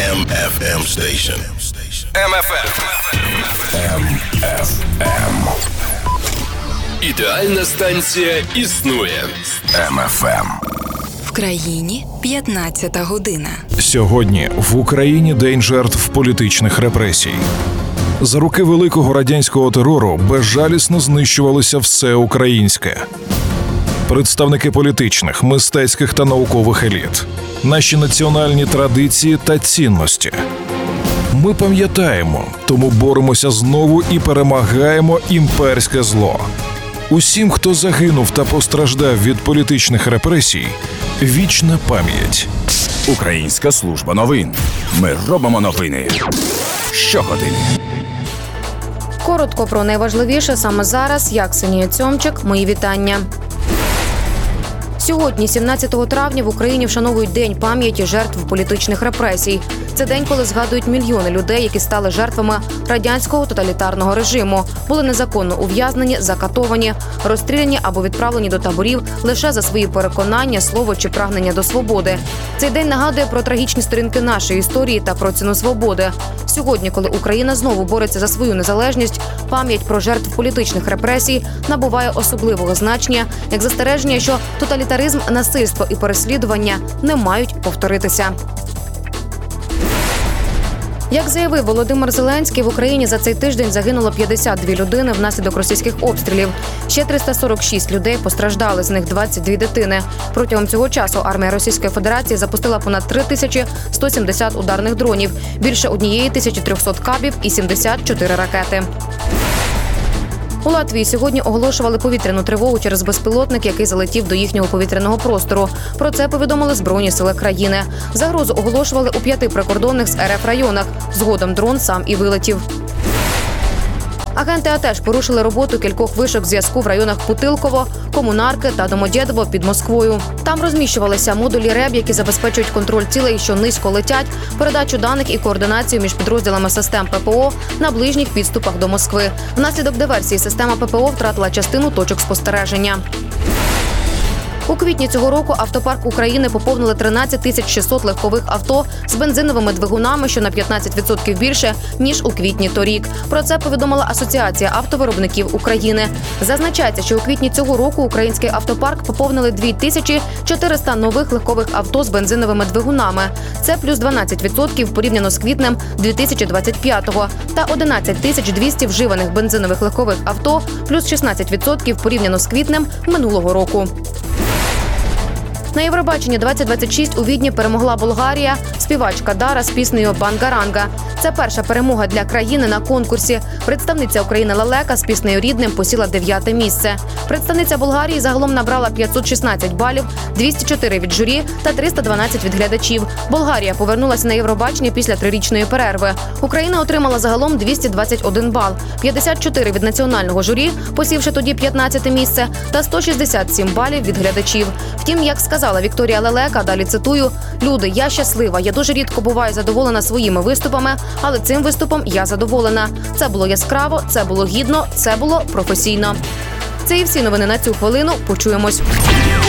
MFM Station. MFM. Ідеальна станція існує. MFM. В країні 15 година. Сьогодні в Україні день жертв політичних репресій. За роки великого радянського терору безжалісно знищувалося все українське. Представники політичних, мистецьких та наукових еліт. Наші національні традиції та цінності. Ми пам'ятаємо, тому боремося знову і перемагаємо імперське зло. Усім, хто загинув та постраждав від політичних репресій, вічна пам'ять. Українська служба новин. Ми робимо новини щогодини. Коротко про найважливіше саме зараз. Я, Ксенія Цьомчик. Мої вітання. Сьогодні, 17 травня, в Україні вшановують День пам'яті жертв політичних репресій. Це день, коли згадують мільйони людей, які стали жертвами радянського тоталітарного режиму, були незаконно ув'язнені, закатовані, розстріляні або відправлені до таборів лише за свої переконання, слово чи прагнення до свободи. Цей день нагадує про трагічні сторінки нашої історії та про ціну свободи. Сьогодні, коли Україна знову бореться за свою незалежність, пам'ять про жертв політичних репресій набуває особливого значення, як застереження, що тоталітаризм, насильство і переслідування не мають повторитися. Як заявив Володимир Зеленський, в Україні за цей тиждень загинуло 52 людини внаслідок російських обстрілів. Ще 346 людей постраждали, з них 22 дитини. Протягом цього часу армія Російської Федерації запустила понад 3170 ударних дронів, більше 1300 кабів і 74 ракети. У Латвії сьогодні оголошували повітряну тривогу через безпілотник, який залетів до їхнього повітряного простору. Про це повідомили Збройні сили країни. Загрозу оголошували у 5 прикордонних з РФ районах. Згодом дрон сам і вилетів. Агенти АТЕШ порушили роботу кількох вишок зв'язку в районах Путилково, Комунарки та Домодєдово під Москвою. Там розміщувалися модулі РЕБ, які забезпечують контроль цілей, що низько летять, передачу даних і координацію між підрозділами систем ППО на ближніх підступах до Москви. Внаслідок диверсії система ППО втратила частину точок спостереження. У квітні цього року автопарк України поповнили 13 600 легкових авто з бензиновими двигунами, що на 15% більше, ніж у квітні торік. Про це повідомила Асоціація автовиробників України. Зазначається, що у квітні цього року український автопарк поповнили 2400 нових легкових авто з бензиновими двигунами. Це плюс 12% порівняно з квітнем 2025-го та 11 200 вживаних бензинових легкових авто, плюс 16% порівняно з квітнем минулого року. На Євробаченні 2026 у Відні перемогла Болгарія, співачка Дара з піснею «Бангаранга». Це перша перемога для країни на конкурсі. Представниця України Лелека з піснею «Рідним» посіла 9-те місце. Представниця Болгарії загалом набрала 516 балів, 204 від журі та 312 від глядачів. Болгарія повернулася на Євробачення після 3-річної перерви. Україна отримала загалом 221 бал, 54 від національного журі, посівши тоді 15-те місце, та 167 балів від глядачів. Втім, як сказала Вікторія Лелека, далі цитую: «Люди, я щаслива, я дуже рідко буваю задоволена своїми виступами, але цим виступом я задоволена. Це було яскраво, це було гідно, це було професійно». Це і всі новини на цю хвилину. Почуємось.